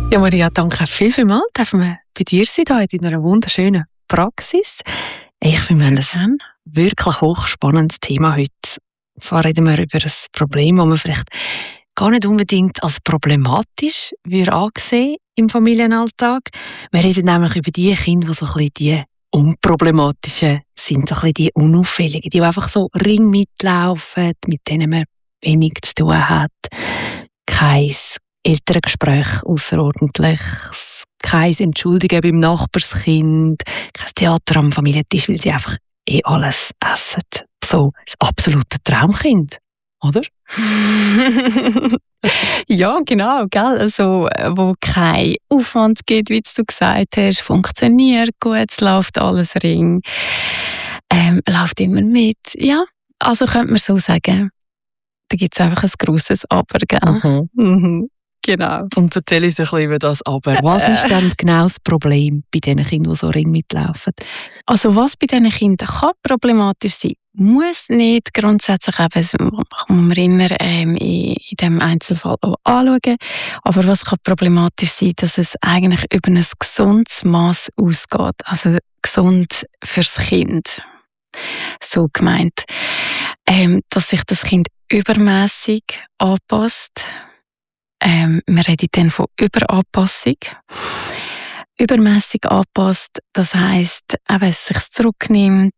Ja, Maria, danke vielmals. Dürfen wir bei dir sein, hier in deiner wunderschönen Praxis. Ich finde, wir haben ein wirklich hochspannendes Thema heute. Und zwar reden wir über ein Problem, das man vielleicht gar nicht unbedingt als problematisch ansehen im Familienalltag. Wir reden nämlich über die Kinder, die so ein bisschen die unproblematischen sind, so ein bisschen die unauffälligen, die einfach so ring mitlaufen, mit denen man wenig zu tun hat. Kein Elterngespräch ausserordentliches, kein Entschuldigen beim Nachbarskind, kein Theater am Familientisch, weil sie einfach alles essen. So das absolute Traumkind, oder? Ja, genau, gell? Also, wo kein Aufwand gibt, wie du gesagt hast, funktioniert gut, es läuft alles ring, läuft immer mit. Ja, also könnte man so sagen, da gibt es einfach ein grosses Aber, gell? Genau. Und erzähl uns ein bisschen über das Aber. Was ist denn genau das Problem bei diesen Kindern, die so ring mitlaufen? Also was bei diesen Kindern kann problematisch sein, muss nicht grundsätzlich eben, das muss man immer in diesem Einzelfall auch anschauen. Aber was kann problematisch sein, dass es eigentlich über ein gesundes Maß ausgeht. Also gesund fürs Kind. So gemeint. Dass sich das Kind übermäßig anpasst. Wir reden dann von Überanpassung. Übermäßig anpasst, das heisst, eben, es sich zurücknimmt,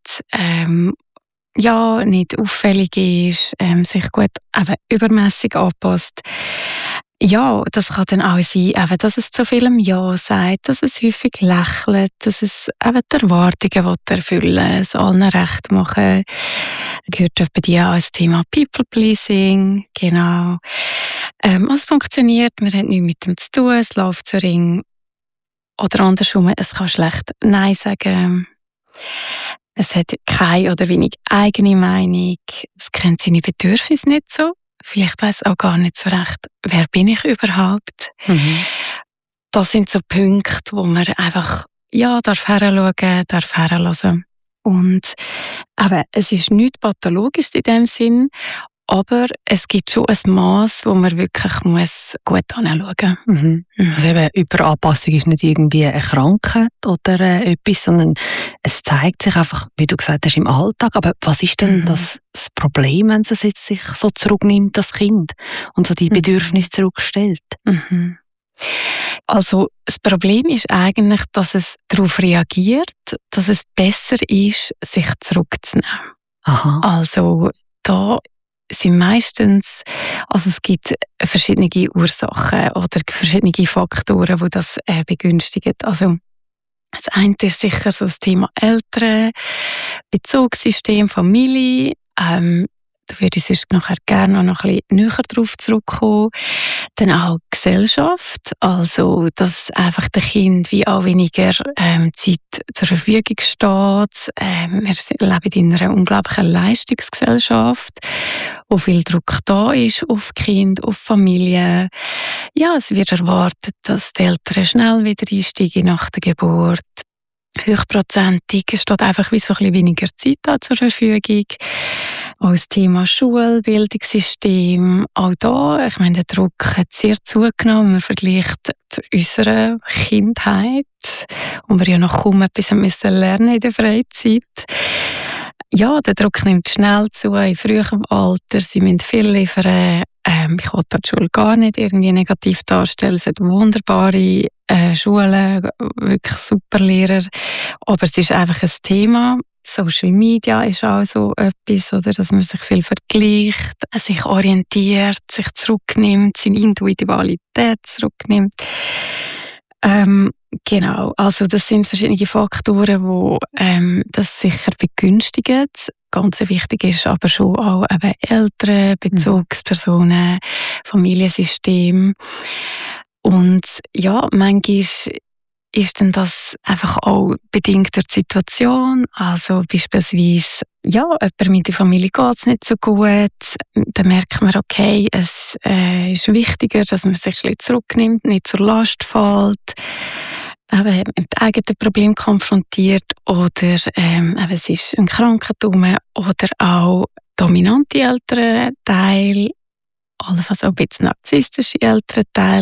nicht auffällig ist, sich gut eben übermäßig anpasst. Ja, das kann dann auch sein, eben, dass es zu vielem Ja sagt, dass es häufig lächelt, dass es eben die Erwartungen erfüllen will, es allen recht machen. Gehört bei dir auch das Thema People-Pleasing, genau. Es funktioniert, man hat nichts mit dem zu tun, es läuft so ring. Oder andersrum, es kann schlecht Nein sagen. Es hat keine oder wenig eigene Meinung. Es kennt seine Bedürfnisse nicht so. Vielleicht weiss auch gar nicht so recht, wer bin ich überhaupt. Das sind so Punkte, wo man einfach darf hinschauen, darf hinhören. Und aber es ist nichts Pathologisches in dem Sinn, aber es gibt schon ein Maß, wo man wirklich gut hinschauen muss. Also eben, Überanpassung ist nicht irgendwie eine Krankheit oder etwas, sondern es zeigt sich einfach, wie du gesagt hast, im Alltag. Aber was ist denn das Problem, wenn es jetzt sich so zurücknimmt, das Kind, und so die Bedürfnisse zurückstellt? Also das Problem ist eigentlich, dass es darauf reagiert, dass es besser ist, sich zurückzunehmen. Aha. Also da sind meistens, also es gibt verschiedene Ursachen oder verschiedene Faktoren, die das begünstigen. Also das eine ist sicher so das Thema Eltern, Bezugssystem, Familie. Da würde ich sonst nachher gerne noch ein bisschen näher darauf zurückkommen. Dann auch Gesellschaft, also dass einfach dem Kind wie auch weniger Zeit zur Verfügung steht. Wir leben in einer unglaublichen Leistungsgesellschaft, wo viel Druck da ist auf Kind, auf Familie. Ja, es wird erwartet, dass die Eltern schnell wieder einsteigen nach der Geburt. Hochprozentig, es steht einfach wie so ein bisschen weniger Zeit da zur Verfügung. Auch das Thema Schule, Bildungssystem, auch da, ich meine, der Druck hat sehr zugenommen. Man vergleicht zu unserer Kindheit, wo wir ja noch kaum etwas müssen lernen in der Freizeit. Ja, der Druck nimmt schnell zu, in frühem Alter, sie müssen viel liefern. Ich will die Schule gar nicht irgendwie negativ darstellen. Es hat wunderbare Schulen, wirklich super Lehrer. Aber es ist einfach ein Thema. Social Media ist auch so etwas, oder, dass man sich viel vergleicht, sich orientiert, sich zurücknimmt, seine Individualität zurücknimmt. Genau, also das sind verschiedene Faktoren, die das sicher begünstigen. Ganz wichtig ist aber schon auch eben Eltern, Bezugspersonen, Familiensystem. Und ja, manchmal ist denn das einfach auch bedingt durch die Situation. Also beispielsweise, jemand mit der Familie geht es nicht so gut. Dann merkt man, okay, es ist wichtiger, dass man sich ein bisschen zurücknimmt, nicht zur Last fällt. Eben mit eigenen Problemen konfrontiert oder es ist ein Krankheitstum oder auch dominante Elternteil, allenfalls auch ein bisschen narzisstische Elternteil.